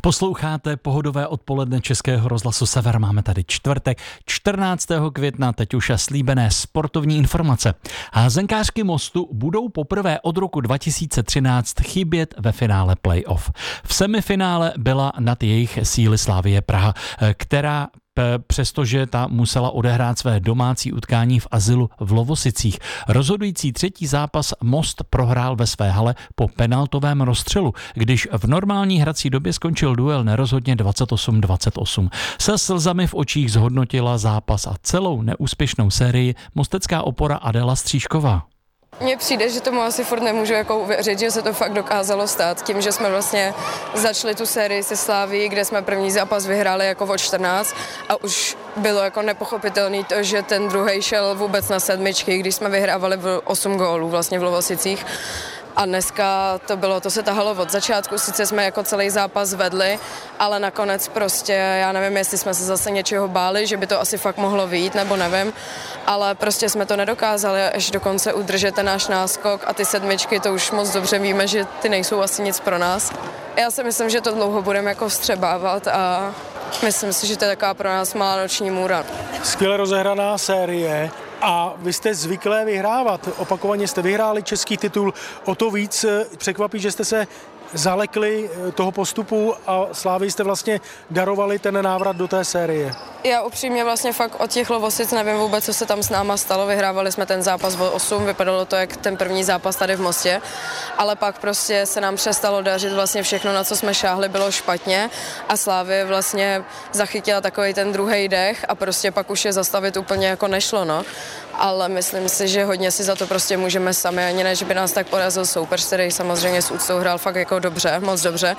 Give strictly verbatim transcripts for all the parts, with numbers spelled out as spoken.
Posloucháte pohodové odpoledne Českého rozhlasu Sever. Máme tady čtvrtek, čtrnáctého května, teď už slíbené sportovní informace. Házenkářky Mostu budou poprvé od roku dva tisíce třináct chybět ve finále playoff. V semifinále byla nad jejich síly Slavie Praha, která přestože ta musela odehrát své domácí utkání v azylu v Lovosicích. Rozhodující třetí zápas Most prohrál ve své hale po penaltovém rozstřelu, když v normální hrací době skončil duel nerozhodně dvacet osm dvacet osm. Se slzami v očích zhodnotila zápas a celou neúspěšnou sérii mostecká opora Adela Stříšková. Mně přijde, že tomu asi furt nemůžu jako uvěřit, že se to fakt dokázalo stát. Tím, že jsme vlastně začali tu sérii se Slavií, kde jsme první zápas vyhráli jako o čtrnáct a už bylo jako nepochopitelné to, že ten druhej šel vůbec na sedmičky, když jsme vyhrávali v osm gólů vlastně v Lovosicích. A dneska to bylo, to se tahalo od začátku, sice jsme jako celý zápas vedli, ale nakonec prostě, já nevím, jestli jsme se zase něčeho báli, že by to asi fakt mohlo vyjít, nebo nevím, ale prostě jsme to nedokázali až do konce udržet ten náš náskok a ty sedmičky, to už moc dobře víme, že ty nejsou asi nic pro nás. Já si myslím, že to dlouho budeme jako vstřebávat a myslím si, že to je taková pro nás malá noční můra. Skvěle rozehraná série. A vy jste zvyklé vyhrávat. Opakovaně jste vyhráli český titul. O to víc překvapí, že jste se zalekli toho postupu a Slávii jste vlastně darovali ten návrat do té série. Já upřímně vlastně fakt od těch Lovosic nevím vůbec, co se tam s náma stalo. Vyhrávali jsme ten zápas o osm, vypadalo to jak ten první zápas tady v Mostě, ale pak prostě se nám přestalo dařit, vlastně všechno, na co jsme šáhli, bylo špatně a Slavie vlastně zachytila takový ten druhý dech a prostě pak už je zastavit úplně jako nešlo, no. Ale myslím si, že hodně si za to prostě můžeme sami, ani ne, že by nás tak porazil soupeř, který samozřejmě s úctou hrál fakt jako dobře, moc dobře,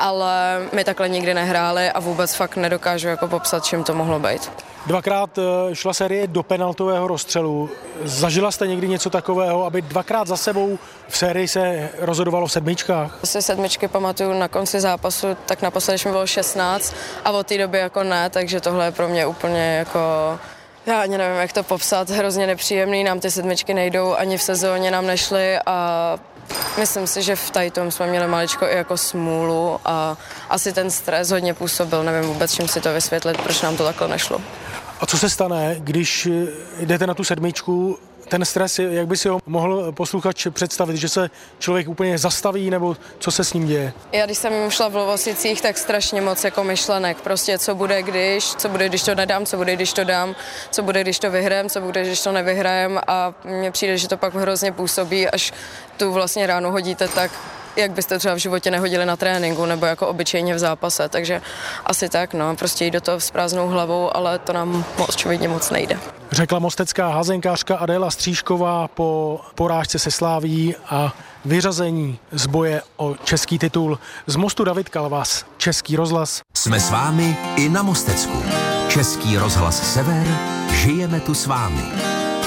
ale my takhle nikdy nehráli a vůbec fakt nedokážu jako popsat, čím to mohlo být. Dvakrát šla série do penaltového rozstřelu. Zažila jste někdy něco takového, aby dvakrát za sebou v sérii se rozhodovalo v sedmičkách? Si sedmičky pamatuju na konci zápasu, tak naposledy, když mi bylo šestnáct a od té doby jako ne, takže tohle je pro mě úplně jako... Já ani nevím, jak to popsat, hrozně nepříjemný, nám ty sedmičky nejdou, ani v sezóně nám nešly a myslím si, že v tady tom jsme měli maličko i jako smůlu a asi ten stres hodně působil, nevím vůbec, čím si to vysvětlit, proč nám to takhle nešlo. A co se stane, když jdete na tu sedmičku, ten stres, jak by si ho mohl posluchač představit, že se člověk úplně zastaví, nebo co se s ním děje? Já když jsem šla v Lovosicích, tak strašně moc jako myšlenek, prostě co bude když, co bude když to nedám, co bude když to dám, co bude když to vyhrajem, co bude když to nevyhrajem a mně přijde, že to pak hrozně působí, až tu vlastně ráno hodíte tak, jak byste třeba v životě nehodili na tréninku nebo jako obyčejně v zápase, takže asi tak, no, prostě jít do toho s prázdnou hlavou, ale to nám očividně moc nejde. Řekla mostecká házenkářka Adela Stříšková po porážce se Slavií a vyřazení z boje o český titul. Z Mostu David Kalvas, Český rozhlas. Jsme s vámi i na Mostecku. Český rozhlas Sever, žijeme tu s vámi.